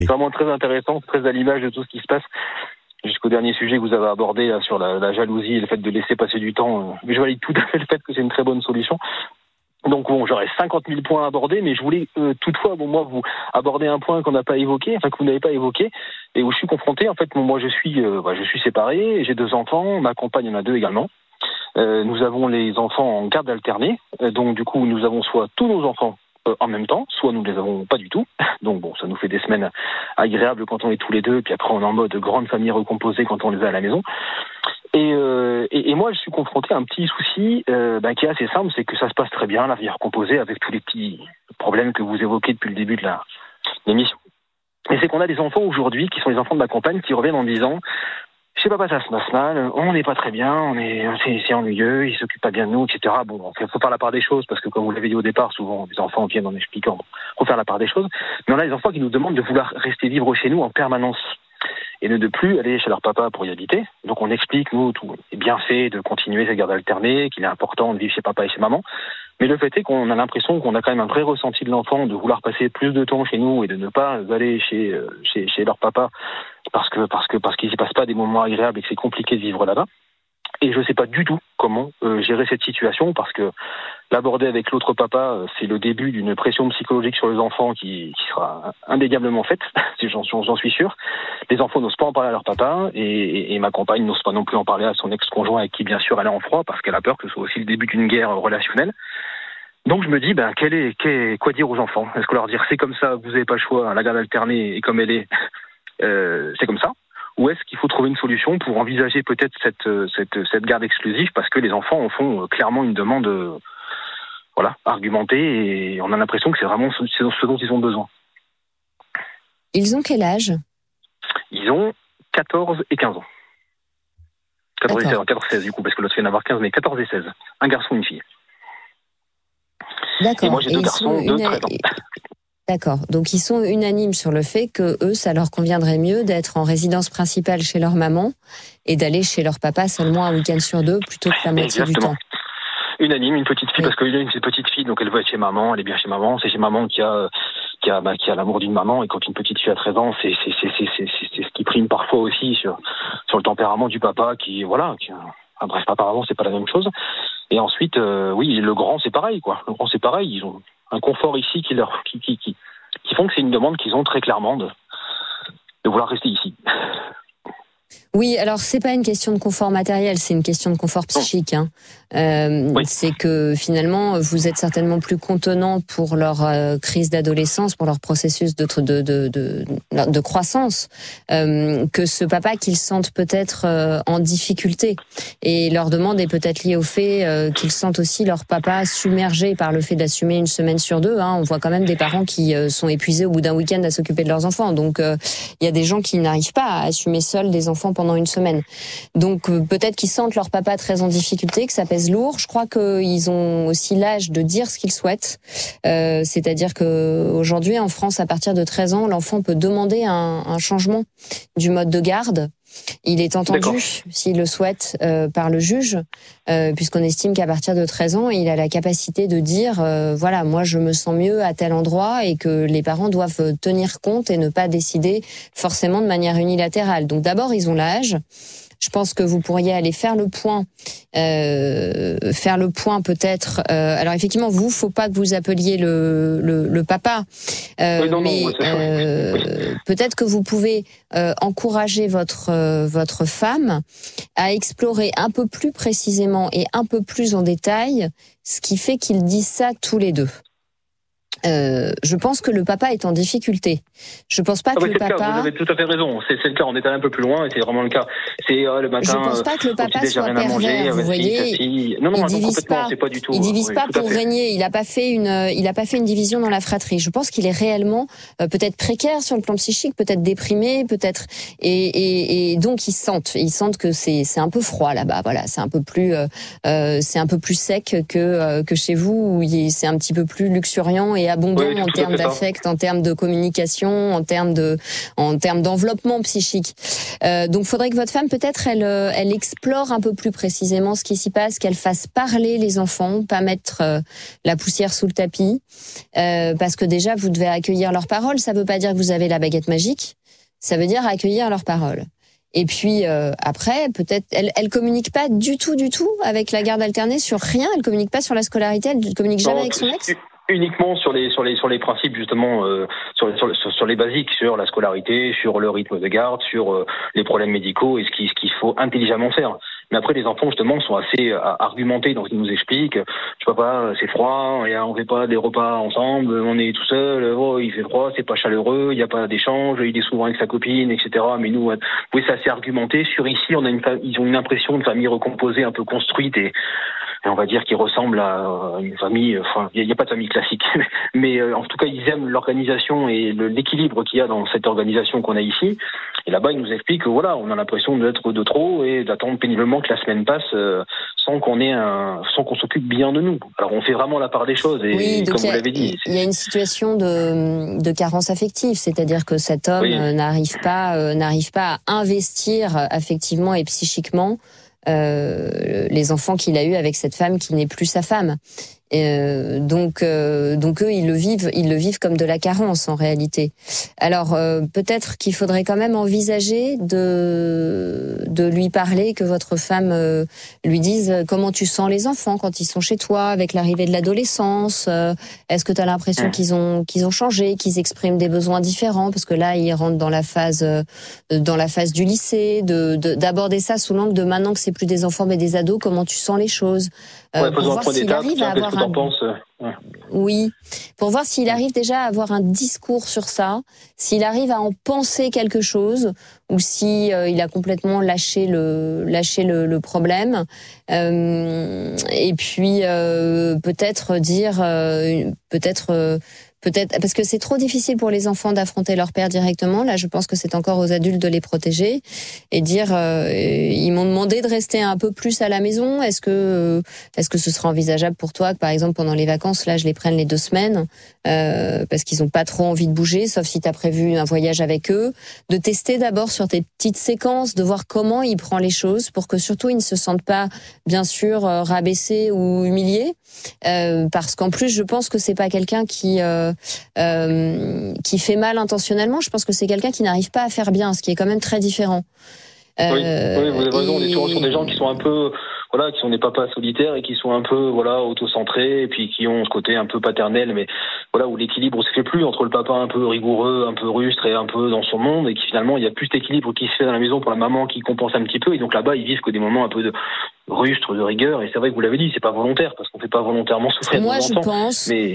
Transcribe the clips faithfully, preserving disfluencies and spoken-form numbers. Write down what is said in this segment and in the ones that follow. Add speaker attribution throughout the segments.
Speaker 1: C'est vraiment très intéressant, très à l'image de tout ce qui se passe. Jusqu'au dernier sujet que vous avez abordé là, sur la, la jalousie et le fait de laisser passer du temps. Je valide tout à fait le fait que c'est une très bonne solution. Donc bon, j'aurais cinquante mille points à aborder, mais je voulais euh, toutefois, bon, moi, vous aborder un point qu'on n'a pas évoqué, enfin que vous n'avez pas évoqué, et où je suis confronté. En fait, bon, moi, je suis, euh, bah, je suis séparé, j'ai deux enfants, ma compagne en a deux également. Euh, nous avons les enfants en garde alternée, euh, donc du coup, nous avons soit tous nos enfants euh, en même temps, soit nous ne les avons pas du tout. Donc bon, ça nous fait des semaines agréables quand on est tous les deux, puis après on est en mode grande famille recomposée quand on les a à la maison. Et, euh, et, et moi, je suis confronté à un petit souci euh, bah, qui est assez simple, c'est que ça se passe très bien, la famille recomposée, avec tous les petits problèmes que vous évoquez depuis le début de la l'émission. Et c'est qu'on a des enfants aujourd'hui, qui sont les enfants de ma compagne, qui reviennent en disant « Chez papa, ça se passe mal, on n'est pas très bien, on est, c'est, c'est ennuyeux, il s'occupe pas bien de nous, et cetera » Bon, il faut faire la part des choses, parce que comme vous l'avez dit au départ, souvent les enfants viennent en expliquant, il faut faire la part des choses. Mais on a des enfants qui nous demandent de vouloir rester vivre chez nous en permanence et ne de plus aller chez leur papa pour y habiter. Donc on explique, nous, tout est bien fait de continuer cette garde alternée, qu'il est important de vivre chez papa et chez maman. Mais le fait est qu'on a l'impression qu'on a quand même un vrai ressenti de l'enfant de vouloir passer plus de temps chez nous et de ne pas aller chez chez, chez leur papa parce que parce que parce qu'ils n'y passent pas des moments agréables et que c'est compliqué de vivre là-bas. Et je ne sais pas du tout comment euh, gérer cette situation, parce que l'aborder avec l'autre papa, euh, c'est le début d'une pression psychologique sur les enfants qui, qui sera indéniablement faite, j'en, j'en suis sûr. Les enfants n'osent pas en parler à leur papa, et, et, et ma compagne n'ose pas non plus en parler à son ex-conjoint avec qui, bien sûr, elle est en froid, parce qu'elle a peur que ce soit aussi le début d'une guerre relationnelle. Donc je me dis, ben, quel est, quel est, quoi dire aux enfants ? Est-ce que leur dire, c'est comme ça, vous n'avez pas le choix, la garde alternée est comme elle est, euh, c'est comme ça ? Ou est-ce qu'il faut trouver une solution pour envisager peut-être cette, cette, cette garde exclusive, parce que les enfants en font clairement une demande euh, voilà, argumentée, et on a l'impression que c'est vraiment ce, ce dont ils ont besoin.
Speaker 2: Ils ont quel âge ?
Speaker 1: Ils ont quatorze et quinze ans. quatorze et seize, quatorze et seize du coup, parce que l'autre fait en avoir quinze, mais quatorze et seize. Un garçon et une fille.
Speaker 2: D'accord.
Speaker 1: Et moi j'ai deux
Speaker 2: et
Speaker 1: garçons de treize ans.
Speaker 2: D'accord. Donc ils sont unanimes sur le fait que eux, ça leur conviendrait mieux d'être en résidence principale chez leur maman et d'aller chez leur papa seulement un week-end sur deux plutôt que la moitié
Speaker 1: Exactement.
Speaker 2: du temps.
Speaker 1: Unanime, une petite fille,
Speaker 2: oui.
Speaker 1: Parce qu'il y a une petite fille, donc elle veut être chez maman, elle est bien chez maman. C'est chez maman qui a qui a bah, qui a l'amour d'une maman, et quand une petite fille a treize ans, c'est c'est c'est c'est c'est, c'est, c'est ce qui prime parfois aussi sur sur le tempérament du papa, qui voilà, qui, enfin, bref, apparemment c'est pas la même chose. Et ensuite, euh, oui, le grand c'est pareil quoi. Le grand c'est pareil, ils ont un confort ici qui leur qui qui qui qui font que c'est une demande qu'ils ont très clairement de, de vouloir rester ici.
Speaker 2: Oui, alors c'est pas une question de confort matériel, c'est une question de confort psychique. Hein. Euh, oui. C'est que finalement, vous êtes certainement plus contenant pour leur euh, crise d'adolescence, pour leur processus de de de de, de croissance, euh, que ce papa qu'ils sentent peut-être euh, en difficulté. Et leur demande est peut-être liée au fait euh, qu'ils sentent aussi leur papa submergé par le fait d'assumer une semaine sur deux. Hein. On voit quand même des parents qui euh, sont épuisés au bout d'un week-end à s'occuper de leurs enfants. Donc il euh, y a des gens qui n'arrivent pas à assumer seuls des enfants pendant une semaine. Donc euh, peut-être qu'ils sentent leur papa très en difficulté, que ça pèse lourd. Je crois qu'ils ont aussi l'âge de dire ce qu'ils souhaitent. Euh, c'est-à-dire que aujourd'hui en France, à partir de treize ans, l'enfant peut demander un, un changement du mode de garde. Il est entendu, D'accord. s'il le souhaite, euh, par le juge, euh, puisqu'on estime qu'à partir de treize ans, il a la capacité de dire euh, voilà, moi je me sens mieux à tel endroit, et que les parents doivent tenir compte et ne pas décider forcément de manière unilatérale. Donc d'abord, ils ont l'âge. Je pense que vous pourriez aller faire le point, euh, faire le point peut-être. Euh, alors effectivement, vous, faut pas que vous appeliez le le, le papa, euh, oui, non, mais non, euh, oui. peut-être que vous pouvez euh, encourager votre euh, votre femme à explorer un peu plus précisément et un peu plus en détail ce qui fait qu'ils disent ça tous les deux. Euh, je pense que le papa est en difficulté. Je pense pas ah que
Speaker 1: oui,
Speaker 2: le
Speaker 1: papa.
Speaker 2: Le cas,
Speaker 1: vous avez tout à fait raison. C'est, c'est le cas. On est allé un peu plus loin, et c'est vraiment le cas. C'est euh, le matin.
Speaker 2: Je pense pas que le papa soit pervers. Manger, vous voyez,
Speaker 1: fille, non, non,
Speaker 2: il
Speaker 1: non,
Speaker 2: divise
Speaker 1: complètement.
Speaker 2: pas.
Speaker 1: C'est pas du tout.
Speaker 2: Il divise
Speaker 1: oui,
Speaker 2: pas pour régner. Il a pas fait une. Il a pas fait une division dans la fratrie. Je pense qu'il est réellement euh, peut-être précaire sur le plan psychique, peut-être déprimé, peut-être. Et, et, et donc ils sentent. Ils sentent que c'est c'est un peu froid là-bas. Voilà, c'est un peu plus. Euh, c'est un peu plus sec que euh, que chez vous, où c'est un petit peu plus luxuriant et abondant
Speaker 1: oui,
Speaker 2: en termes d'affect, en termes de communication, en termes de, en termes d'enveloppement psychique. Euh, donc, faudrait que votre femme, peut-être, elle, elle explore un peu plus précisément ce qui s'y passe, qu'elle fasse parler les enfants, pas mettre euh, la poussière sous le tapis, euh, parce que déjà, vous devez accueillir leurs paroles. Ça veut pas dire que vous avez la baguette magique. Ça veut dire accueillir leurs paroles. Et puis euh, après, peut-être, elle, elle communique pas du tout, du tout avec la garde alternée sur rien. Elle communique pas sur la scolarité. Elle communique jamais non, avec son ex.
Speaker 1: Uniquement sur les sur les sur les principes justement euh, sur, les, sur, les, sur les basiques, sur la scolarité, sur le rythme de garde, sur euh, les problèmes médicaux et ce qui ce qu'il faut intelligemment faire. Mais après les enfants justement sont assez euh, argumentés dans ce qu'ils nous expliquent. Je sais pas, c'est froid, on fait pas des repas ensemble, on est tout seul, oh il fait froid, c'est pas chaleureux, il y a pas d'échange, il est souvent avec sa copine, et cetera. Mais nous, oui, c'est assez argumenté. Sur ici, on a une ils ont une impression de famille recomposée, un peu construite et Et on va dire qu'ils ressemblent à une famille, enfin, il n'y a, a pas de famille classique, mais euh, en tout cas, ils aiment l'organisation et le, l'équilibre qu'il y a dans cette organisation qu'on a ici. Et là-bas, ils nous expliquent que voilà, on a l'impression d'être de trop et d'attendre péniblement que la semaine passe euh, sans qu'on ait un, sans qu'on s'occupe bien de nous. Alors, on fait vraiment la part des choses et
Speaker 2: oui,
Speaker 1: comme
Speaker 2: a,
Speaker 1: vous l'avez dit.
Speaker 2: Il y a une situation de, de carence affective, c'est-à-dire que cet homme oui. euh, n'arrive pas, euh, n'arrive pas à investir affectivement et psychiquement Euh, les enfants qu'il a eus avec cette femme qui n'est plus sa femme. Euh, donc, euh, donc eux, ils le vivent, ils le vivent comme de la carence en réalité. Alors euh, peut-être qu'il faudrait quand même envisager de de lui parler, que votre femme euh, lui dise comment tu sens les enfants quand ils sont chez toi, avec l'arrivée de l'adolescence. Euh, est-ce que tu as l'impression qu'ils ont qu'ils ont changé, qu'ils expriment des besoins différents, parce que là ils rentrent dans la phase euh, dans la phase du lycée, de, de d'aborder ça sous l'angle de maintenant que c'est plus des enfants mais des ados, comment tu sens les choses. Euh,
Speaker 1: ouais,
Speaker 2: pour voir s'il arrive à avoir un...
Speaker 1: Ouais.
Speaker 2: Oui, pour voir s'il arrive déjà à avoir un discours sur ça, s'il arrive à en penser quelque chose, ou si euh, il a complètement lâché le lâché le, le problème. Euh, et puis euh, peut-être dire, euh, peut-être. Euh, Peut-être parce que c'est trop difficile pour les enfants d'affronter leur père directement. Là, je pense que c'est encore aux adultes de les protéger et dire euh, ils m'ont demandé de rester un peu plus à la maison. Est-ce que euh, est-ce que ce sera envisageable pour toi que par exemple pendant les vacances, là, je les prenne les deux semaines euh, parce qu'ils ont pas trop envie de bouger, sauf si tu as prévu un voyage avec eux, de tester d'abord sur tes petites séquences, de voir comment il prend les choses pour que surtout ils ne se sentent pas bien sûr euh, rabaissés ou humiliés, euh, parce qu'en plus je pense que c'est pas quelqu'un qui euh, Euh, qui fait mal intentionnellement. Je pense que c'est quelqu'un qui n'arrive pas à faire bien, ce qui est quand même très différent.
Speaker 1: Euh, oui, oui, vous avez raison. Et... On est souvent sur des gens qui sont un peu, voilà, qui sont des papas solitaires et qui sont un peu, voilà, auto-centrés et puis qui ont ce côté un peu paternel, mais voilà, où l'équilibre se fait plus entre le papa un peu rigoureux, un peu rustre et un peu dans son monde, et qui finalement il y a plus d'équilibre qui se fait dans la maison pour la maman qui compense un petit peu. Et donc là-bas, ils vivent que des moments un peu de rustre, de rigueur. Et c'est vrai que vous l'avez dit, c'est pas volontaire parce qu'on fait pas volontairement souffrir
Speaker 2: Moi,
Speaker 1: nos
Speaker 2: je
Speaker 1: enfants.
Speaker 2: pense.
Speaker 1: Mais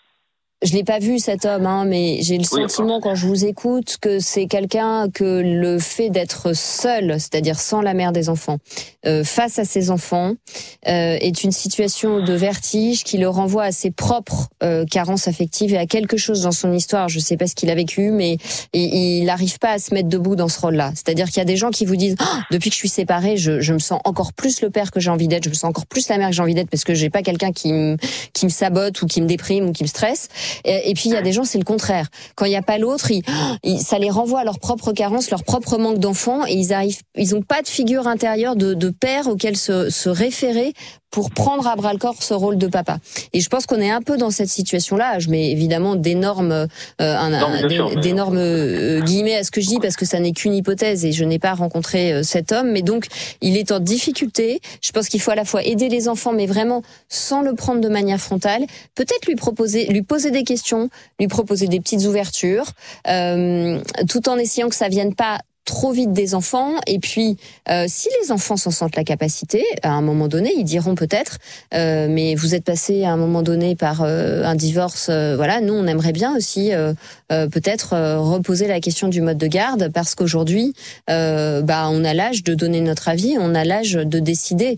Speaker 2: je l'ai pas vu cet homme, hein, mais j'ai le oui, sentiment quand je vous écoute que c'est quelqu'un que le fait d'être seul, c'est-à-dire sans la mère des enfants, euh, face à ses enfants, euh, est une situation de vertige qui le renvoie à ses propres euh, carences affectives et à quelque chose dans son histoire. Je sais pas ce qu'il a vécu, mais il n'arrive pas à se mettre debout dans ce rôle-là. C'est-à-dire qu'il y a des gens qui vous disent oh, depuis que je suis séparée, je, je me sens encore plus le père que j'ai envie d'être, je me sens encore plus la mère que j'ai envie d'être parce que j'ai pas quelqu'un qui me qui me sabote ou qui me déprime ou qui me stresse. Et, et puis il y a des gens, c'est le contraire. Quand il n'y a pas l'autre, ils, ils, ça les renvoie à leurs propres carences, leur propre manque d'enfants, et ils arrivent, ils ont pas de figure intérieure de, de père auquel se, se référer pour prendre à bras le corps ce rôle de papa. Et je pense qu'on est un peu dans cette situation-là. Je mets évidemment d'énormes, euh, un, non, un, sûr, d'énormes euh, guillemets à ce que je dis parce que ça n'est qu'une hypothèse et je n'ai pas rencontré euh, cet homme. Mais donc, il est en difficulté. Je pense qu'il faut à la fois aider les enfants, mais vraiment sans le prendre de manière frontale. Peut-être lui proposer, lui poser des questions, lui proposer des petites ouvertures, euh, tout en essayant que ça vienne pas trop vite des enfants. Et puis euh, si les enfants s'en sentent la capacité, à un moment donné ils diront peut-être euh, mais vous êtes passé à un moment donné par euh, un divorce, euh, voilà, nous on aimerait bien aussi euh, euh, peut-être euh, reposer la question du mode de garde parce qu'aujourd'hui euh, bah on a l'âge de donner notre avis, on a l'âge de décider.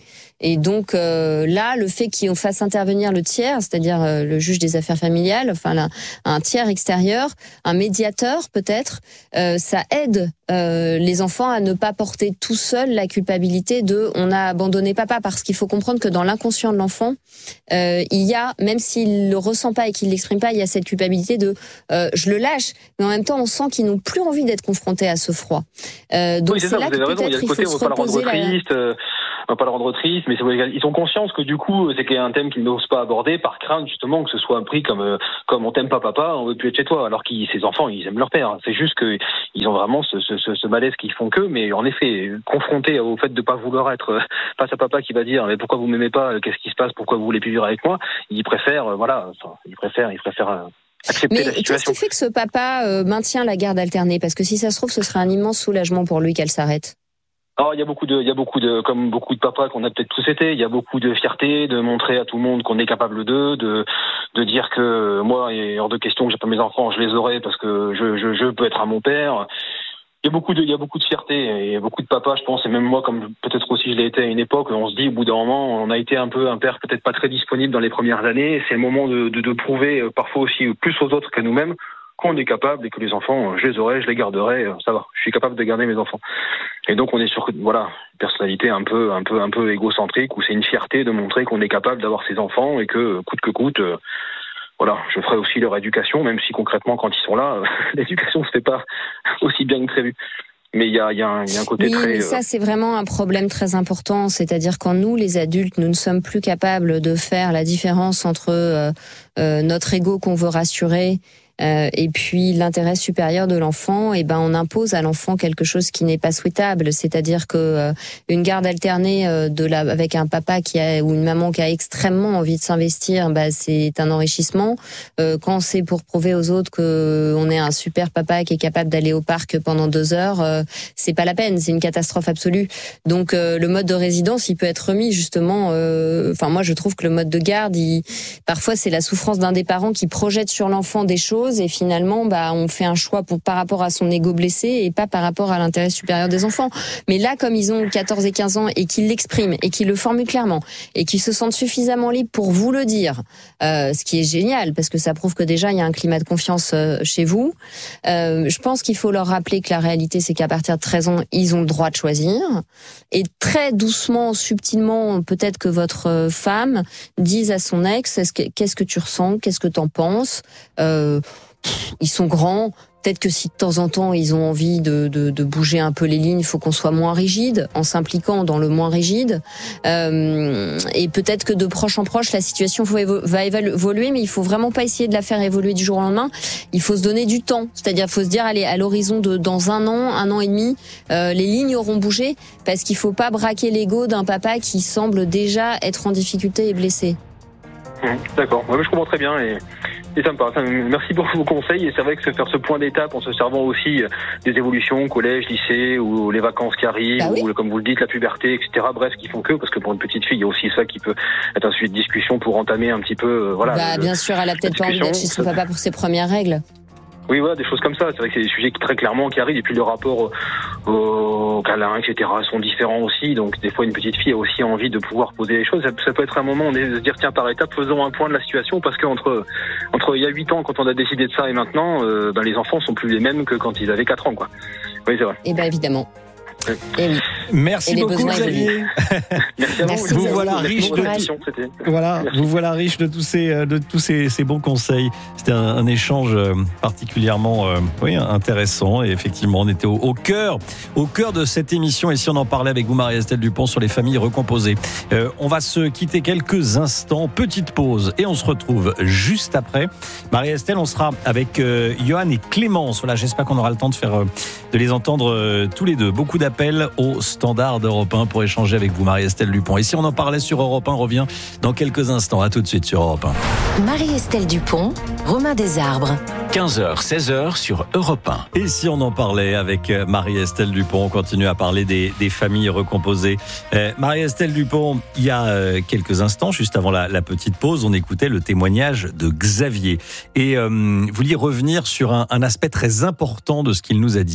Speaker 2: Et donc euh, là, le fait qu'on fasse intervenir le tiers, c'est-à-dire euh, le juge des affaires familiales, enfin là, un tiers extérieur, un médiateur peut-être, euh, ça aide euh, les enfants à ne pas porter tout seul la culpabilité de on a abandonné papa, parce qu'il faut comprendre que dans l'inconscient de l'enfant, euh, il y a, même s'il le ressent pas et qu'il l'exprime pas, il y a cette culpabilité de euh, je le lâche, mais en même temps on sent qu'ils n'ont plus envie d'être confrontés à ce froid. Euh, donc
Speaker 1: oui, c'est,
Speaker 2: c'est
Speaker 1: ça,
Speaker 2: là que peut-être il faut se reposer la...
Speaker 1: euh... On va pas le rendre triste, mais c'est, ils ont conscience que du coup, c'est qu'il y a un thème qu'ils n'osent pas aborder par crainte justement que ce soit pris comme euh, comme on t'aime pas papa, on veut plus être chez toi, alors que ces enfants ils aiment leur père. C'est juste que ils ont vraiment ce, ce, ce malaise qu'ils font qu'eux, mais en effet, confrontés au fait de pas vouloir être face à papa qui va dire mais pourquoi vous m'aimez pas, qu'est-ce qui se passe, pourquoi vous voulez plus vivre avec moi, ils préfèrent euh, voilà, enfin, ils préfèrent ils préfèrent euh, accepter
Speaker 2: mais
Speaker 1: la situation.
Speaker 2: Qu'est-ce qui fait que ce papa euh, maintient la garde alternée, parce que si ça se trouve ce serait un immense soulagement pour lui qu'elle s'arrête.
Speaker 1: Alors, il y a beaucoup de, il y a beaucoup de, comme beaucoup de papas qu'on a peut-être tous été, il y a beaucoup de fierté de montrer à tout le monde qu'on est capable d'eux, de, de dire que moi, il est hors de question que j'ai pas mes enfants, je les aurai parce que je, je, je peux être à mon père. Il y a beaucoup de, il y a beaucoup de fierté et il y a beaucoup de papas, je pense, et même moi, comme peut-être aussi je l'ai été à une époque, on se dit, au bout d'un moment, on a été un peu un père peut-être pas très disponible dans les premières années, et c'est le moment de, de, de prouver parfois aussi plus aux autres qu'à nous-mêmes qu'on est capable et que les enfants, je les aurai, je les garderai, ça va, je suis capable de garder mes enfants. Et donc on est sur voilà une personnalité un peu un peu un peu égocentrique où c'est une fierté de montrer qu'on est capable d'avoir ses enfants et que coûte que coûte euh, voilà, je ferai aussi leur éducation, même si concrètement quand ils sont là, euh, l'éducation se fait pas aussi bien que prévu. Mais il y a, y, a un, y a un côté
Speaker 2: oui,
Speaker 1: très...
Speaker 2: mais ça, c'est vraiment un problème très important. C'est-à-dire quand nous, les adultes, nous ne sommes plus capables de faire la différence entre euh, euh, notre ego qu'on veut rassurer Euh, et puis l'intérêt supérieur de l'enfant, et ben on impose à l'enfant quelque chose qui n'est pas souhaitable, c'est-à-dire que euh, une garde alternée euh, de la avec un papa qui a ou une maman qui a extrêmement envie de s'investir, bah c'est un enrichissement. Euh, quand c'est pour prouver aux autres que on est un super papa qui est capable d'aller au parc pendant deux heures, euh, c'est pas la peine, c'est une catastrophe absolue. Donc euh, le mode de résidence, il peut être remis justement. Enfin euh, moi je trouve que le mode de garde, il, parfois c'est la souffrance d'un des parents qui projette sur l'enfant des choses. Et finalement, bah, on fait un choix pour, par rapport à son ego blessé et pas par rapport à l'intérêt supérieur des enfants. Mais là, comme ils ont quatorze et quinze ans et qu'ils l'expriment et qu'ils le formulent clairement et qu'ils se sentent suffisamment libres pour vous le dire, euh, ce qui est génial parce que ça prouve que déjà il y a un climat de confiance euh, chez vous. Euh, je pense qu'il faut leur rappeler que la réalité, c'est qu'à partir de treize ans, ils ont le droit de choisir. Et très doucement, subtilement, peut-être que votre femme dise à son ex, est-ce que, qu'est-ce que tu ressens, qu'est-ce que t'en penses? Euh, Ils sont grands. Peut-être que si de temps en temps ils ont envie de, de, de bouger un peu les lignes, il faut qu'on soit moins rigide, en s'impliquant dans le moins rigide. Euh, et peut-être que de proche en proche, la situation va évoluer, mais il faut vraiment pas essayer de la faire évoluer du jour au lendemain. Il faut se donner du temps. C'est-à-dire, il faut se dire, allez, à l'horizon de dans un an, un an et demi, euh, les lignes auront bougé, parce qu'il faut pas braquer l'ego d'un papa qui semble déjà être en difficulté et blessé.
Speaker 1: D'accord, ouais, je comprends très bien et, et ça me parle. Merci pour vos conseils et c'est vrai que se faire ce point d'étape en se servant aussi des évolutions, collège, lycée ou les vacances qui arrivent, bah oui. ou comme vous le dites, la puberté, et cetera. Bref, qui font que, parce que pour une petite fille, il y a aussi ça qui peut être un sujet de discussion pour entamer un petit peu, euh, voilà.
Speaker 2: Bah, bien sûr, elle a peut-être pas envie d'être chez son papa pour ses premières règles.
Speaker 1: Oui, voilà, des choses comme ça. C'est vrai que c'est des sujets qui très clairement qui arrivent et puis le rapport au, au câlin, et cetera sont différents aussi. Donc des fois, une petite fille a aussi envie de pouvoir poser les choses. Ça, ça peut être un moment de se dire tiens par étape, faisons un point de la situation parce que entre entre il y a huit ans quand on a décidé de ça et maintenant, euh, ben les enfants sont plus les mêmes que quand ils avaient quatre ans, quoi. Oui, c'est vrai.
Speaker 2: Et ben évidemment.
Speaker 1: Oui.
Speaker 2: Et oui.
Speaker 3: Merci
Speaker 2: et
Speaker 3: beaucoup Xavier.
Speaker 1: Merci à vous.
Speaker 3: Merci vous voilà riche de voilà, Merci. vous voilà riche de tous ces de tous ces, ces bons conseils. C'était un, un échange particulièrement euh, oui, intéressant et effectivement on était au, au cœur au cœur de cette émission et si on en parlait avec vous Marie-Estelle Dupont sur les familles recomposées. Euh, on va se quitter quelques instants, petite pause et on se retrouve juste après. Marie-Estelle, on sera avec euh, Johan et Clémence. Voilà, j'espère qu'on aura le temps de faire euh, de les entendre euh, tous les deux. Beaucoup d'appels au standard d'Europe un pour échanger avec vous, Marie-Estelle Dupont. Et si on en parlait sur Europe un, revient dans quelques instants. À tout de suite sur Europe un.
Speaker 4: Marie-Estelle Dupont, Romain Desarbres.
Speaker 5: quinze heures, seize heures sur Europe un.
Speaker 3: Et si on en parlait avec Marie-Estelle Dupont, on continue à parler des, des familles recomposées. Euh, Marie-Estelle Dupont, il y a euh, quelques instants, juste avant la, la petite pause, on écoutait le témoignage de Xavier. Et euh, vous vouliez revenir sur un, un aspect très important de ce qu'il nous a dit.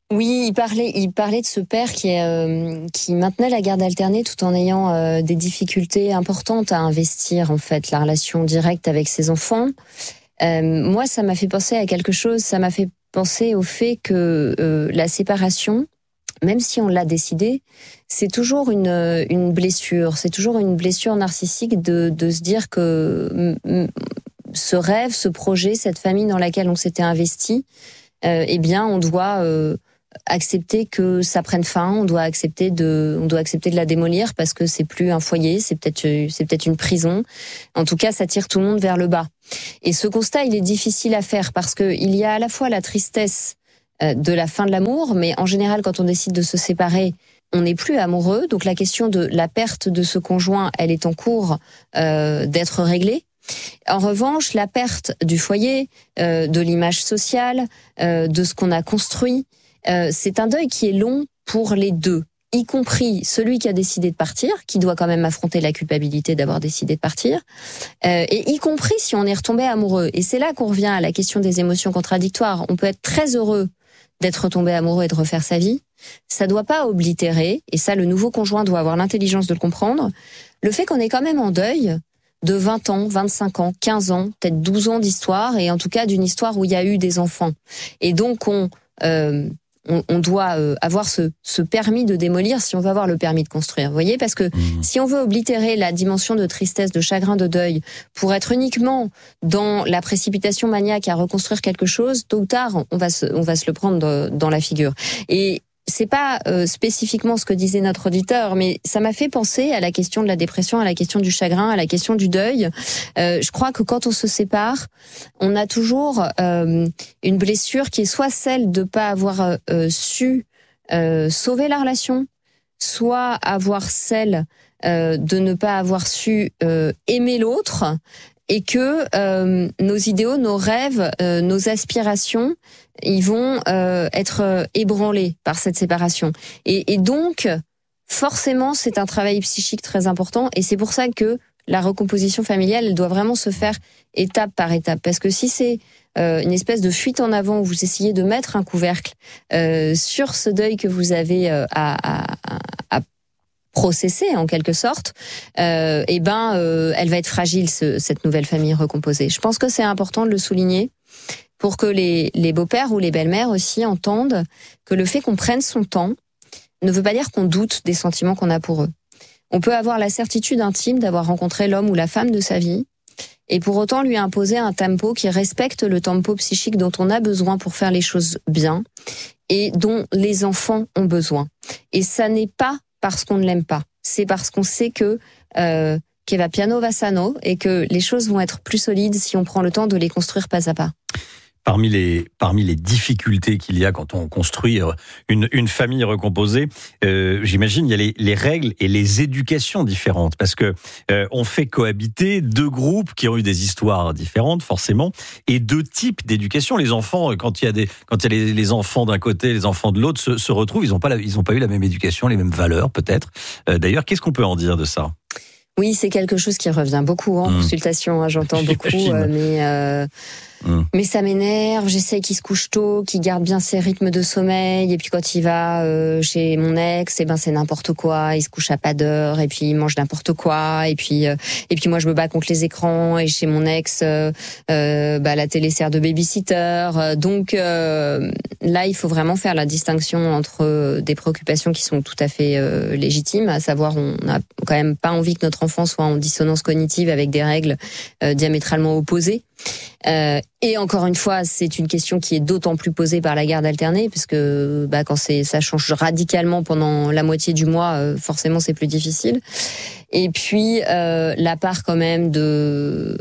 Speaker 2: Oui, il parlait, il parlait de ce père qui, est, euh, qui maintenait la garde alternée tout en ayant euh, des difficultés importantes à investir en fait la relation directe avec ses enfants. Euh, moi, ça m'a fait penser à quelque chose. Ça m'a fait penser au fait que euh, la séparation, même si on l'a décidé, c'est toujours une une blessure. C'est toujours une blessure narcissique de de se dire que m- ce rêve, ce projet, cette famille dans laquelle on s'était investi, euh, eh bien, on doit euh, accepter que ça prenne fin, on doit accepter de, on doit accepter de la démolir parce que c'est plus un foyer, c'est peut-être, c'est peut-être une prison. En tout cas, ça tire tout le monde vers le bas. Et ce constat, il est difficile à faire parce que il y a à la fois la tristesse de la fin de l'amour, mais en général, quand on décide de se séparer, on n'est plus amoureux. Donc la question de la perte de ce conjoint, elle est en cours euh, d'être réglée. En revanche, la perte du foyer, euh, de l'image sociale, euh, de ce qu'on a construit, euh, c'est un deuil qui est long pour les deux, y compris celui qui a décidé de partir, qui doit quand même affronter la culpabilité d'avoir décidé de partir, euh, et y compris si on est retombé amoureux. Et c'est là qu'on revient à la question des émotions contradictoires. On peut être très heureux d'être tombé amoureux et de refaire sa vie. Ça doit pas oblitérer, et ça, le nouveau conjoint doit avoir l'intelligence de le comprendre, le fait qu'on est quand même en deuil de vingt ans, vingt-cinq ans, quinze ans, peut-être douze ans d'histoire, et en tout cas d'une histoire où il y a eu des enfants. Et donc on euh, on, on doit euh, avoir ce, ce permis de démolir si on veut avoir le permis de construire. Vous voyez, parce que mmh. si on veut oblitérer la dimension de tristesse, de chagrin, de deuil, pour être uniquement dans la précipitation maniaque à reconstruire quelque chose, tôt ou tard, on va se, on va se le prendre de, dans la figure. Et c'est pas euh, spécifiquement ce que disait notre auditeur, mais ça m'a fait penser à la question de la dépression, à la question du chagrin, à la question du deuil. Euh, je crois que quand on se sépare, on a toujours euh, une blessure qui est soit celle de pas avoir euh, su euh, sauver la relation, soit avoir celle euh, de ne pas avoir su euh, aimer l'autre, et que euh, nos idéaux, nos rêves, euh, nos aspirations, ils vont euh, être euh, ébranlés par cette séparation. Et, et donc, forcément, c'est un travail psychique très important, et c'est pour ça que la recomposition familiale, elle doit vraiment se faire étape par étape. Parce que si c'est euh, une espèce de fuite en avant où vous essayez de mettre un couvercle euh, sur ce deuil que vous avez euh, à, à, à processer en quelque sorte, euh, et ben, euh, elle va être fragile, ce, cette nouvelle famille recomposée. Je pense que c'est important de le souligner pour que les, les beaux-pères ou les belles-mères aussi entendent que le fait qu'on prenne son temps ne veut pas dire qu'on doute des sentiments qu'on a pour eux. On peut avoir la certitude intime d'avoir rencontré l'homme ou la femme de sa vie, et pour autant lui imposer un tempo qui respecte le tempo psychique dont on a besoin pour faire les choses bien, et dont les enfants ont besoin. Et ça n'est pas parce qu'on ne l'aime pas, c'est parce qu'on sait que euh, che va piano va sano, et que les choses vont être plus solides si on prend le temps de les construire pas à pas.
Speaker 3: Parmi les, parmi les difficultés qu'il y a quand on construit une, une famille recomposée, euh, j'imagine il y a les, les règles et les éducations différentes, parce que euh, on fait cohabiter deux groupes qui ont eu des histoires différentes forcément, et deux types d'éducation. Les enfants, quand il y a des, quand il y a les, les enfants d'un côté, les enfants de l'autre se, se retrouvent, ils n'ont pas, la, ils n'ont pas eu la même éducation, les mêmes valeurs peut-être. Euh, d'ailleurs, qu'est-ce qu'on peut en dire de ça ?
Speaker 2: Oui, c'est quelque chose qui revient beaucoup en mmh. consultation, hein, j'entends beaucoup, euh, mais euh, mmh. mais ça m'énerve. J'essaie qu'il se couche tôt, qu'il garde bien ses rythmes de sommeil, et puis quand il va euh, chez mon ex, et eh ben c'est n'importe quoi. Il se couche à pas d'heure, et puis il mange n'importe quoi, et puis euh, et puis moi je me bats contre les écrans, et chez mon ex, euh, euh, bah la télé sert de babysitter. Donc euh, là, il faut vraiment faire la distinction entre des préoccupations qui sont tout à fait euh, légitimes, à savoir on n'a quand même pas envie que notre enfant soit en dissonance cognitive avec des règles euh, diamétralement opposées. Euh, et encore une fois, c'est une question qui est d'autant plus posée par la garde alternée, parce que bah, quand c'est, ça change radicalement pendant la moitié du mois, euh, forcément c'est plus difficile. Et puis euh, la part quand même de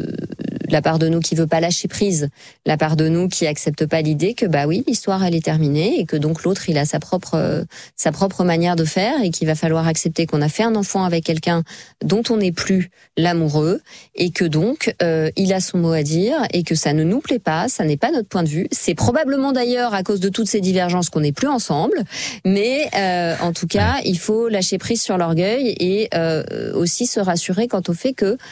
Speaker 2: la part de nous qui veut pas lâcher prise, la part de nous qui accepte pas l'idée que bah oui, l'histoire elle est terminée, et que donc l'autre il a sa propre euh, sa propre manière de faire, et qu'il va falloir accepter qu'on a fait un enfant avec quelqu'un dont on n'est plus l'amoureux, et que donc euh, il a son mot à dire, et que ça ne nous plaît pas, ça n'est pas notre point de vue. C'est probablement d'ailleurs à cause de toutes ces divergences qu'on n'est plus ensemble, mais euh, en tout cas il faut lâcher prise sur l'orgueil, et euh, aussi se rassurer quant au fait que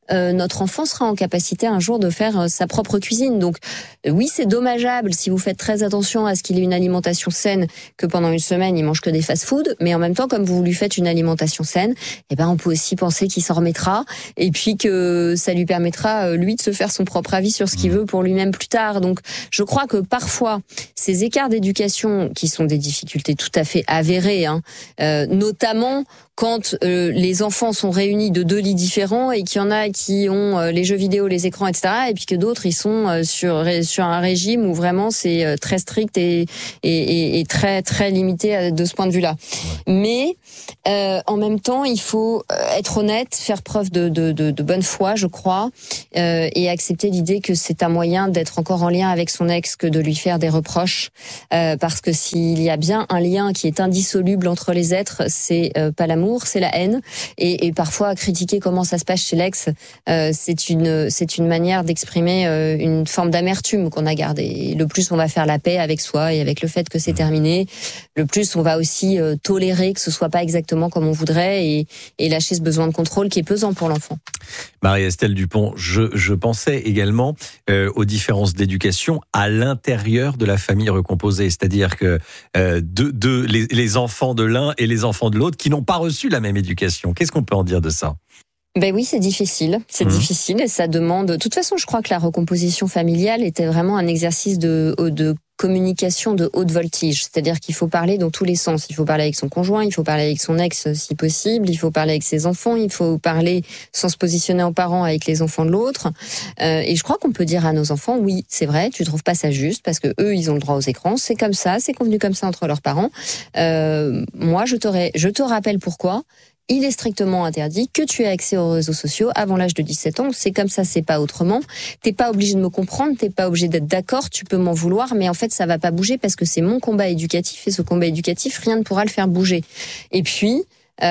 Speaker 2: euh, notre enfant sera en capacité un jour de faire euh, sa propre cuisine. Donc euh, oui, c'est dommageable si vous faites très attention à ce qu'il ait une alimentation saine, que pendant une semaine il mange que des fast-food, mais en même temps, comme vous lui faites une alimentation saine, eh ben on peut aussi penser qu'il s'en remettra et puis que ça lui permettra euh, lui de se faire son propre avis sur ce qu'il veut pour lui-même plus tard. Donc je crois que parfois ces écarts d'éducation qui sont des difficultés tout à fait avérées, hein, euh, notamment quand euh, les enfants sont réunis de deux lits différents et qu'il y en a qui ont euh, les jeux vidéo, les écrans, et cetera, et puis que d'autres ils sont euh, sur sur un régime où vraiment c'est euh, très strict et, et et très très limité de ce point de vue-là. Mais euh, en même temps, il faut être honnête, faire preuve de de de, de bonne foi, je crois, euh, et accepter l'idée que c'est un moyen d'être encore en lien avec son ex que de lui faire des reproches, euh, parce que s'il y a bien un lien qui est indissoluble entre les êtres, c'est euh, pas l'amour, c'est la haine, et, et parfois critiquer comment ça se passe chez l'ex, euh, c'est une c'est une manière d'exprimer euh, une forme d'amertume qu'on a gardée. Et le plus on va faire la paix avec soi et avec le fait que c'est terminé, le plus on va aussi euh, tolérer que ce soit pas exactement comme on voudrait et, et lâcher ce besoin de contrôle qui est pesant pour l'enfant.
Speaker 3: Marie-Estelle Dupont, je, je pensais également euh, aux différences d'éducation à l'intérieur de la famille recomposée, c'est-à-dire que euh, de, de, les, les enfants de l'un et les enfants de l'autre qui n'ont pas reçu la même éducation. Qu'est-ce qu'on peut en dire de ça ?
Speaker 2: Ben oui, c'est difficile, c'est mmh. difficile et ça demande... De toute façon, je crois que la recomposition familiale était vraiment un exercice de, de communication de haute voltige, c'est-à-dire qu'il faut parler dans tous les sens. Il faut parler avec son conjoint, il faut parler avec son ex si possible, il faut parler avec ses enfants, il faut parler sans se positionner en parent avec les enfants de l'autre. Euh, et je crois qu'on peut dire à nos enfants, oui, c'est vrai, tu trouves pas ça juste parce que eux, ils ont le droit aux écrans, c'est comme ça, c'est convenu comme ça entre leurs parents. Euh, moi, je, je te rappelle pourquoi. Il est strictement interdit que tu aies accès aux réseaux sociaux avant l'âge de dix-sept ans. C'est comme ça, c'est pas autrement. T'es pas obligé de me comprendre, t'es pas obligé d'être d'accord, tu peux m'en vouloir, mais en fait, ça va pas bouger parce que c'est mon combat éducatif et ce combat éducatif, rien ne pourra le faire bouger. Et puis,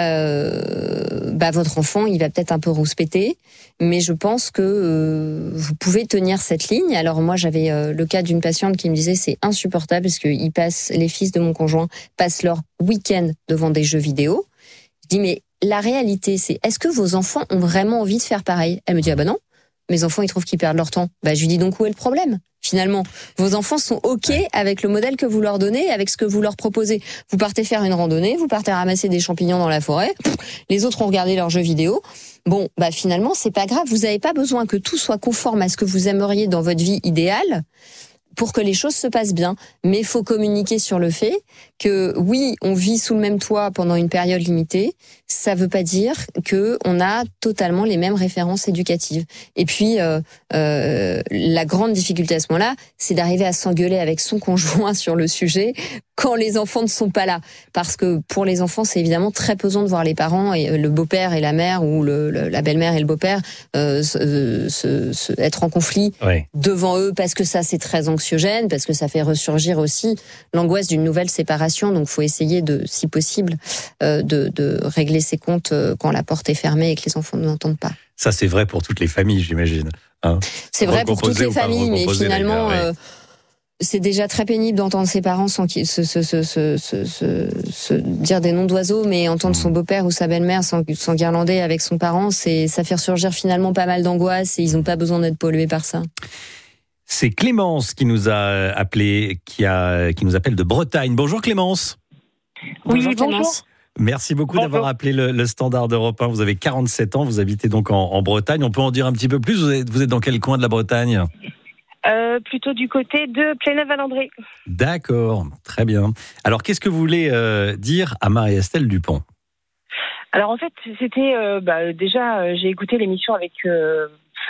Speaker 2: euh, bah, votre enfant, il va peut-être un peu rouspéter, mais je pense que euh, vous pouvez tenir cette ligne. Alors moi, j'avais euh, le cas d'une patiente qui me disait c'est insupportable parce que ils passent, les fils de mon conjoint passent leur week-end devant des jeux vidéo. Je dis mais la réalité, c'est est-ce que vos enfants ont vraiment envie de faire pareil ? Elle me dit ah ben non, mes enfants ils trouvent qu'ils perdent leur temps. Bah je lui dis donc où est le problème ? Finalement, vos enfants sont ok avec le modèle que vous leur donnez, avec ce que vous leur proposez. Vous partez faire une randonnée, vous partez ramasser des champignons dans la forêt. Les autres ont regardé leurs jeux vidéo. Bon, bah finalement c'est pas grave. Vous n'avez pas besoin que tout soit conforme à ce que vous aimeriez dans votre vie idéale pour que les choses se passent bien. Mais il faut communiquer sur le fait que oui, on vit sous le même toit pendant une période limitée. Ça veut pas dire que on a totalement les mêmes références éducatives. Et puis, euh, euh, la grande difficulté à ce moment-là, c'est d'arriver à s'engueuler avec son conjoint sur le sujet quand les enfants ne sont pas là. Parce que pour les enfants, c'est évidemment très pesant de voir les parents, et le beau-père et la mère, ou le, le, la belle-mère et le beau-père, euh, se, se, se, être en conflit oui. devant eux, parce que ça, c'est très anxiogène, parce que ça fait ressurgir aussi l'angoisse d'une nouvelle séparation. Donc, faut essayer de, si possible, euh, de, de régler ses comptes quand la porte est fermée et que les enfants ne l'entendent pas.
Speaker 3: Ça, c'est vrai pour toutes les familles, j'imagine. Hein,
Speaker 2: c'est vrai pour toutes les familles, mais finalement... Euh, c'est déjà très pénible d'entendre ses parents sans se, se, se, se, se, se dire des noms d'oiseaux, mais entendre son beau-père ou sa belle-mère s'enguirlander avec son parent, c'est, ça fait ressurgir finalement pas mal d'angoisse et ils n'ont pas besoin d'être pollués par ça.
Speaker 3: C'est Clémence qui nous a appelé, qui, a, qui nous appelle de Bretagne. Bonjour Clémence.
Speaker 6: Oui,
Speaker 2: bonjour Clémence.
Speaker 6: Bonjour.
Speaker 3: Merci beaucoup bonjour. d'avoir appelé le, le Standard d'Europe un. Vous avez quarante-sept ans, vous habitez donc en, en Bretagne. On peut en dire un petit peu plus. Vous êtes, vous êtes dans quel coin de la Bretagne ?
Speaker 6: Euh, plutôt du côté de Plénève-Valandré.
Speaker 3: D'accord, très bien. Alors, qu'est-ce que vous voulez euh, dire à Marie-Estelle Dupont ?
Speaker 6: Alors, en fait, c'était... Euh, bah, déjà, euh, j'ai écouté l'émission avec... Euh,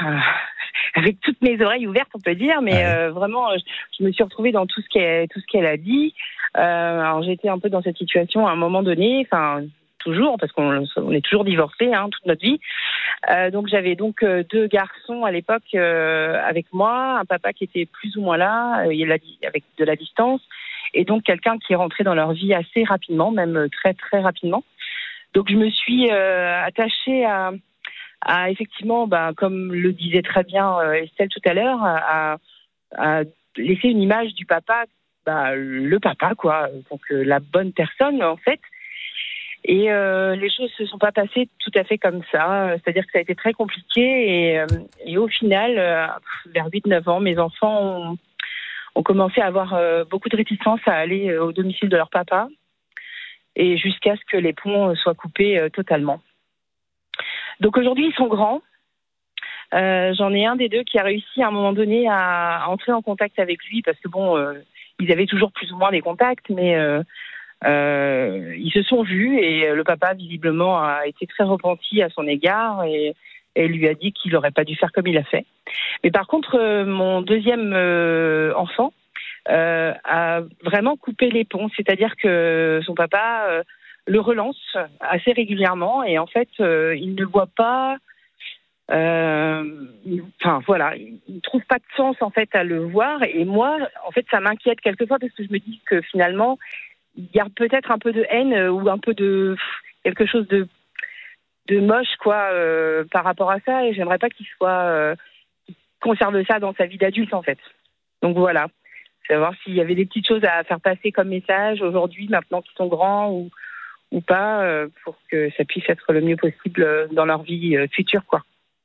Speaker 6: avec toutes mes oreilles ouvertes, on peut dire, mais ouais. euh, vraiment, je, je me suis retrouvée dans tout ce qu'elle, tout ce qu'elle a dit. Euh, alors, j'ai été un peu dans cette situation à un moment donné, enfin... toujours, parce qu'on on est toujours divorcés hein, toute notre vie. Euh, donc j'avais donc euh, deux garçons à l'époque euh, avec moi, un papa qui était plus ou moins là, euh, avec de la distance, et donc quelqu'un qui est rentré dans leur vie assez rapidement, même très très rapidement. Donc je me suis euh, attachée à, à effectivement, bah, comme le disait très bien euh, Estelle tout à l'heure, à, à laisser une image du papa, bah, le papa quoi, donc euh, la bonne personne en fait. Et euh, les choses se sont pas passées tout à fait comme ça. C'est-à-dire que ça a été très compliqué. Et, euh, et au final, euh, vers huit neuf ans, mes enfants ont, ont commencé à avoir euh, beaucoup de réticence à aller au domicile de leur papa. Et jusqu'à ce que les ponts soient coupés euh, totalement. Donc aujourd'hui, ils sont grands. Euh, j'en ai un des deux qui a réussi à un moment donné à, à entrer en contact avec lui parce que bon, euh, ils avaient toujours plus ou moins des contacts, mais euh, euh, ils se sont vus et le papa visiblement a été très repenti à son égard et, et lui a dit qu'il n'aurait pas dû faire comme il a fait. Mais par contre, euh, mon deuxième euh, enfant euh, a vraiment coupé les ponts, c'est-à-dire que son papa euh, le relance assez régulièrement et en fait, euh, il ne voit pas. Euh, enfin voilà, il ne trouve pas de sens en fait à le voir et moi en fait ça m'inquiète quelquefois parce que je me dis que finalement il y a peut-être un peu de haine ou un peu de quelque chose de de moche quoi euh, par rapport à ça et j'aimerais pas qu'il soit euh, qu'il conserve ça dans sa vie d'adulte en fait. Donc voilà, savoir s'il y avait des petites choses à faire passer comme message aujourd'hui maintenant qu'ils sont grands ou ou pas euh, pour que ça puisse être le mieux possible dans leur vie euh, future quoi.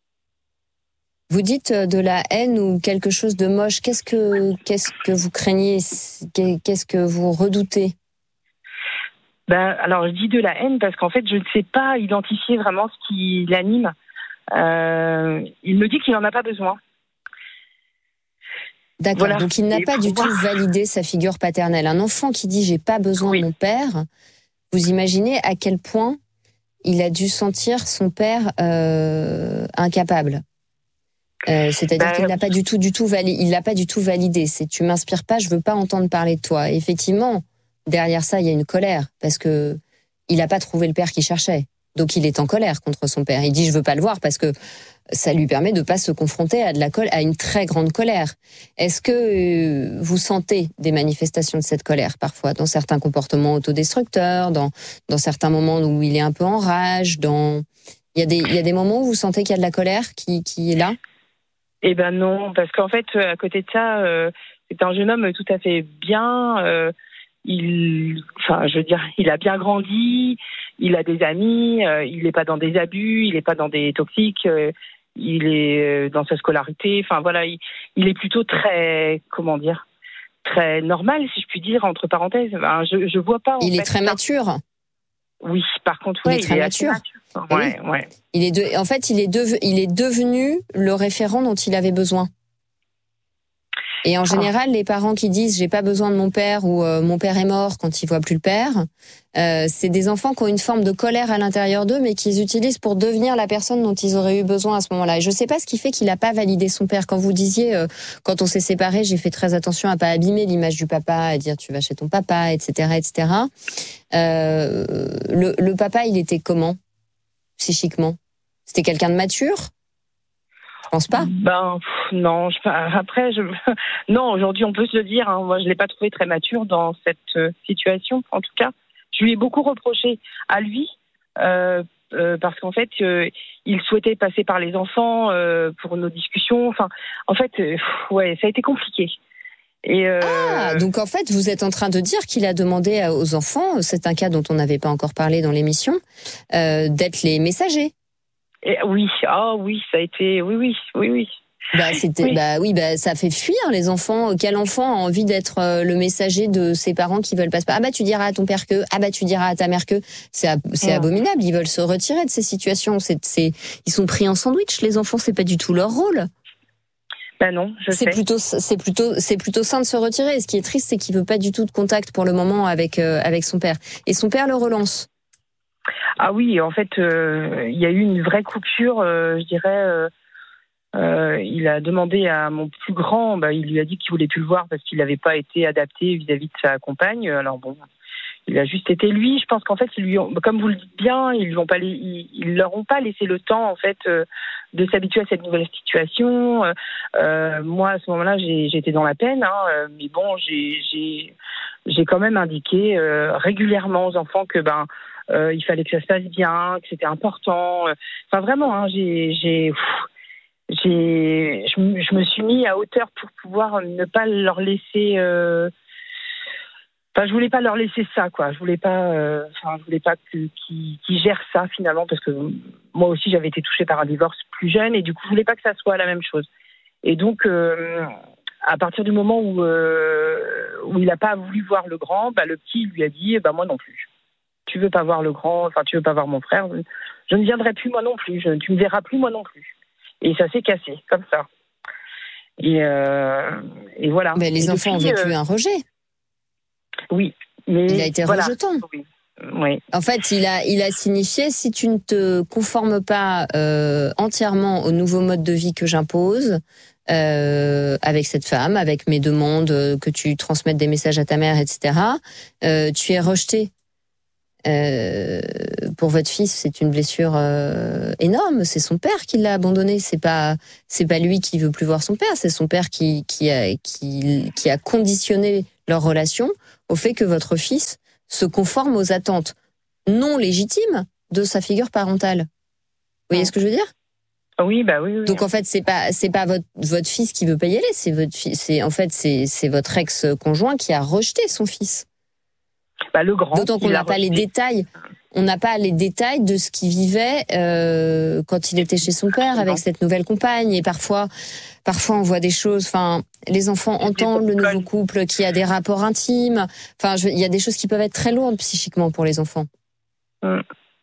Speaker 2: Vous dites de la haine ou quelque chose de moche. Qu'est-ce que, qu'est-ce que vous craignez? Qu'est-ce que vous redoutez?
Speaker 6: Ben, alors, je dis de la haine parce qu'en fait, je ne sais pas identifier vraiment ce qui l'anime. Euh, il me dit qu'il n'en a pas besoin.
Speaker 2: D'accord, voilà. Donc il n'a Et pas du moi... tout validé sa figure paternelle. Un enfant qui dit « j'ai pas besoin oui. de mon père », vous imaginez à quel point il a dû sentir son père euh, incapable. Euh, c'est-à-dire bah, qu'il n'a pas du tout, du tout validé. Il l'a pas du tout validé. C'est tu m'inspires pas, je veux pas entendre parler de toi. Et effectivement, derrière ça, il y a une colère parce que il a pas trouvé le père qu'il cherchait. Donc il est en colère contre son père. Il dit je veux pas le voir parce que ça lui permet de pas se confronter à de la col- à une très grande colère. Est-ce que euh, vous sentez des manifestations de cette colère parfois dans certains comportements autodestructeurs, dans dans certains moments où il est un peu en rage, dans il y a des il y a des moments où vous sentez qu'il y a de la colère qui qui est là?
Speaker 6: Eh ben non, parce qu'en fait, à côté de ça, euh, c'est un jeune homme tout à fait bien. Euh, il, enfin, je veux dire, il a bien grandi, il a des amis, euh, il n'est pas dans des abus, il n'est pas dans des toxiques, euh, il est dans sa scolarité. Enfin voilà, il, il est plutôt très, comment dire, très normal, si je puis dire, entre parenthèses. Enfin, je, je vois pas. En
Speaker 2: il
Speaker 6: fait,
Speaker 2: est très mature.
Speaker 6: Oui, par contre, ouais,
Speaker 2: il est très
Speaker 6: il est
Speaker 2: mature.
Speaker 6: mature. Ouais,
Speaker 2: oui.
Speaker 6: ouais.
Speaker 2: Il est de, en fait, il est, de, il est devenu le référent dont il avait besoin. Et en général, les parents qui disent j'ai pas besoin de mon père ou euh, mon père est mort quand ils voient plus le père, euh, c'est des enfants qui ont une forme de colère à l'intérieur d'eux, mais qu'ils utilisent pour devenir la personne dont ils auraient eu besoin à ce moment-là. Et je sais pas ce qui fait qu'il a pas validé son père. Quand vous disiez euh, quand on s'est séparés, j'ai fait très attention à pas abîmer l'image du papa, à dire tu vas chez ton papa, et cetera, et cetera. Euh, le, le papa, il était comment psychiquement? C'était quelqu'un de mature? Je pense pas.
Speaker 6: Ben non. Je, après, je, non. Aujourd'hui, on peut se le dire. Hein, moi, je l'ai pas trouvé très mature dans cette euh, situation. En tout cas, je lui ai beaucoup reproché à lui euh, euh, parce qu'en fait, euh, il souhaitait passer par les enfants euh, pour nos discussions. Enfin, en fait, euh, ouais, ça a été compliqué. Et euh...
Speaker 2: Ah, donc en fait, vous êtes en train de dire qu'il a demandé aux enfants, c'est un cas dont on n'avait pas encore parlé dans l'émission, euh, d'être les messagers.
Speaker 6: Et oui, ah oui, ça a été, oui, oui, oui, oui.
Speaker 2: Bah c'était, oui. bah oui, bah ça fait fuir les enfants. Quel enfant a envie d'être euh, le messager de ses parents qui veulent pas se... Ah bah tu diras à ton père que, ah bah tu diras à ta mère que. C'est, ab- c'est ouais. abominable. Ils veulent se retirer de ces situations. C'est, c'est, ils sont pris en sandwich. Les enfants, c'est pas du tout leur rôle.
Speaker 6: Ben non, je
Speaker 2: c'est
Speaker 6: sais.
Speaker 2: plutôt, c'est plutôt, c'est plutôt sain de se retirer. Et ce qui est triste, c'est qu'il veut pas du tout de contact pour le moment avec euh, avec son père. Et son père le relance.
Speaker 6: Ah oui, en fait, euh, il y a eu une vraie coupure, euh, je dirais. Euh, euh, il a demandé à mon plus grand, bah, il lui a dit qu'il voulait plus le voir parce qu'il n'avait pas été adapté vis-à-vis de sa compagne. Alors bon, il a juste été lui. Je pense qu'en fait, ils lui ont, comme vous le dites bien, ils ne ils, ils leur ont pas laissé le temps en fait euh, de s'habituer à cette nouvelle situation. Euh, moi, à ce moment-là, j'ai, j'étais dans la peine, hein, mais bon, j'ai, j'ai, j'ai quand même indiqué euh, régulièrement aux enfants que ben Euh, il fallait que ça se passe bien, que c'était important. Enfin, vraiment, hein, j'ai, j'ai, pff, j'ai, je, je me suis mis à hauteur pour pouvoir ne pas leur laisser, euh, Enfin, je voulais pas leur laisser ça, quoi. Je voulais pas, euh, enfin, je voulais pas que, qu'ils, qu'ils gèrent ça finalement, parce que moi aussi j'avais été touchée par un divorce plus jeune, et du coup, je voulais pas que ça soit la même chose. Et donc, euh, à partir du moment où euh, où il a pas voulu voir le grand, bah le petit lui a dit, bah moi non plus. Tu veux pas voir le grand, enfin tu veux pas voir mon frère, je ne viendrai plus moi non plus. Je, tu me verras plus moi non plus. Et ça s'est cassé comme ça. Et, euh, et voilà.
Speaker 2: Mais les
Speaker 6: et
Speaker 2: enfants
Speaker 6: depuis,
Speaker 2: ont vécu
Speaker 6: euh,
Speaker 2: un rejet.
Speaker 6: Oui, mais
Speaker 2: il a été
Speaker 6: voilà.
Speaker 2: rejetant.
Speaker 6: Oui. Oui.
Speaker 2: En fait, il a, il a signifié, si tu ne te conformes pas euh, entièrement au nouveau mode de vie que j'impose, euh, avec cette femme, avec mes demandes, euh, que tu transmettes des messages à ta mère, et cetera, euh, tu es rejeté. Euh, pour votre fils, c'est une blessure euh, énorme. C'est son père qui l'a abandonné. C'est pas, c'est pas lui qui veut plus voir son père. C'est son père qui, qui a, qui, qui a conditionné leur relation au fait que votre fils se conforme aux attentes non légitimes de sa figure parentale. Vous voyez ce que je veux dire ?
Speaker 6: Oui, bah oui, oui.
Speaker 2: Donc en fait, c'est pas, c'est pas votre, votre fils qui veut pas y aller. C'est votre fils. C'est en fait, c'est, c'est votre ex-conjoint qui a rejeté son fils.
Speaker 6: Bah, le grand.
Speaker 2: D'autant qu'on n'a pas les détails. On n'a pas les détails de ce qu'il vivait euh, quand il était chez son père avec cette nouvelle compagne. Et parfois, parfois on voit des choses. Enfin, les enfants entendent le nouveau couple qui a des rapports intimes. Enfin, il y a des choses qui peuvent être très lourdes psychiquement pour les enfants.
Speaker 6: Mmh.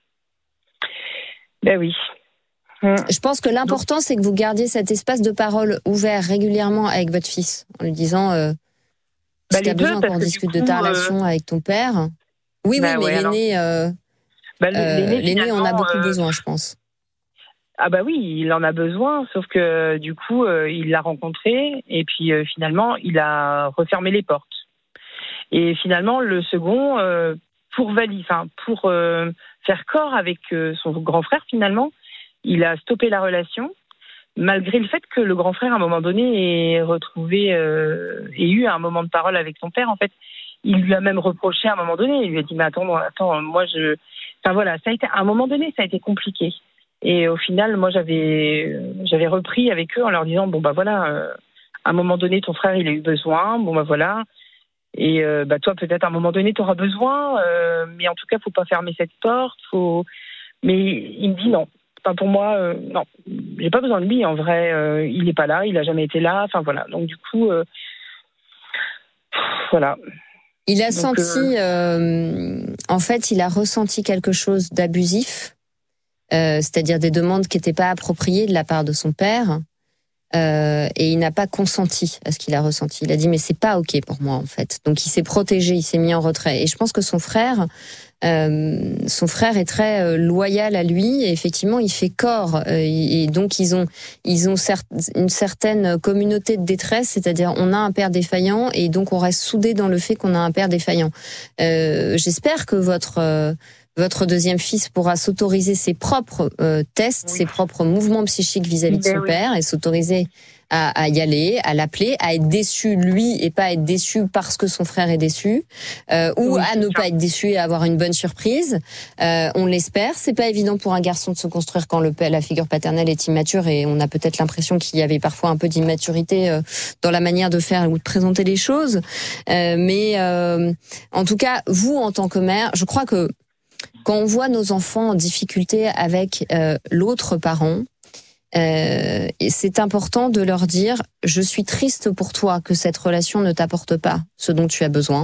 Speaker 6: Ben oui. Mmh.
Speaker 2: Je pense que l'important, c'est que vous gardiez cet espace de parole ouvert régulièrement avec votre fils, en lui disant. Euh, Si bah, tu as besoin qu'on discute coup, de ta relation euh... avec ton père. Oui, bah, oui, mais ouais, l'aîné, euh, bah, l'aîné, euh, l'aîné on a beaucoup euh... besoin, je pense.
Speaker 6: Ah bah oui, il en a besoin, sauf que du coup, euh, il l'a rencontré et puis euh, finalement, il a refermé les portes. Et finalement, le second, euh, pour valider, enfin pour euh, faire corps avec euh, son grand frère, finalement, il a stoppé la relation. Malgré le fait que le grand frère, à un moment donné, ait retrouvé euh, ait eu un moment de parole avec son père, en fait, il lui a même reproché à un moment donné. Il lui a dit, mais attends, attends, moi je, enfin voilà, ça a été à un moment donné, ça a été compliqué. Et au final, moi j'avais, j'avais repris avec eux en leur disant, bon bah voilà, euh, à un moment donné, ton frère il a eu besoin, bon bah voilà, et euh, bah toi peut-être à un moment donné, tu auras besoin, euh, mais en tout cas, faut pas fermer cette porte, faut. Mais il me dit non. Enfin, pour moi, euh, non, j'ai pas besoin de lui. En vrai, euh, il n'est pas là, il a jamais été là. Enfin voilà. Donc du coup, euh, voilà.
Speaker 2: Il a
Speaker 6: Donc,
Speaker 2: senti, euh... Euh, en fait, il a ressenti quelque chose d'abusif, euh, c'est-à-dire des demandes qui n'étaient pas appropriées de la part de son père, euh, et il n'a pas consenti à ce qu'il a ressenti. Il a dit mais c'est pas ok pour moi en fait. Donc il s'est protégé, il s'est mis en retrait. Et je pense que son frère. Euh, son frère est très euh, loyal à lui et effectivement il fait corps euh, et, et donc ils ont ils ont cer- une certaine communauté de détresse, c'est-à-dire on a un père défaillant et donc on reste soudés dans le fait qu'on a un père défaillant. Euh, j'espère que votre euh, votre deuxième fils pourra s'autoriser ses propres euh, tests, oui. ses propres mouvements psychiques vis-à-vis de son oui. père et s'autoriser à, à y aller, à l'appeler, à être déçu lui et pas être déçu parce que son frère est déçu, euh, ou oui, à ne pas être déçu et avoir une bonne surprise. Euh, on l'espère. C'est pas évident pour un garçon de se construire quand le, la figure paternelle est immature et on a peut-être l'impression qu'il y avait parfois un peu d'immaturité euh, dans la manière de faire ou de présenter les choses. Euh, mais euh, en tout cas, vous en tant que mère, je crois que quand on voit nos enfants en difficulté avec euh, l'autre parent, Euh, et c'est important de leur dire je suis triste pour toi que cette relation ne t'apporte pas ce dont tu as besoin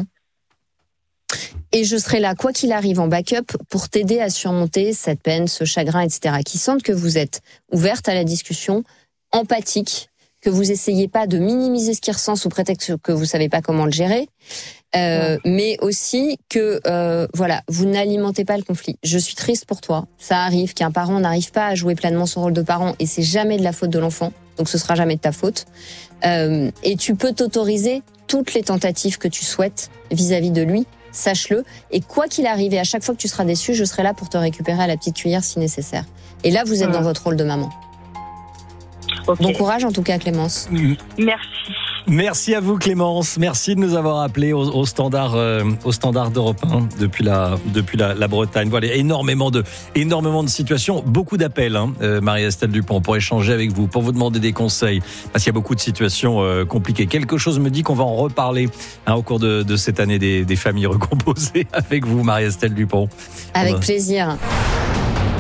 Speaker 2: et je serai là quoi qu'il arrive en backup pour t'aider à surmonter cette peine, ce chagrin, et cetera. Qui sentent que vous êtes ouverte à la discussion, empathique, que vous essayez pas de minimiser ce qu'il ressent sous prétexte que vous savez pas comment le gérer, euh, mais aussi que euh, voilà, vous n'alimentez pas le conflit. Je suis triste pour toi. Ça arrive qu'un parent n'arrive pas à jouer pleinement son rôle de parent et c'est jamais de la faute de l'enfant, donc ce sera jamais de ta faute. Euh, et tu peux t'autoriser toutes les tentatives que tu souhaites vis-à-vis de lui. Sache-le. Et quoi qu'il arrive, et à chaque fois que tu seras déçu, je serai là pour te récupérer à la petite cuillère si nécessaire. Et là, vous êtes mmh. dans votre rôle de maman. Okay. Bon courage en tout cas, Clémence.
Speaker 6: Merci.
Speaker 3: Merci à vous Clémence, merci de nous avoir appelés au, au standard, euh, au standard d'Europe un depuis la depuis la, la Bretagne. Voilà, énormément de énormément de situations, beaucoup d'appels, hein, euh, Marie-Estelle Dupont, pour échanger avec vous, pour vous demander des conseils, parce qu'il y a beaucoup de situations euh, compliquées. Quelque chose me dit qu'on va en reparler hein, au cours de, de cette année des, des familles recomposées avec vous, Marie-Estelle Dupont.
Speaker 2: Avec plaisir.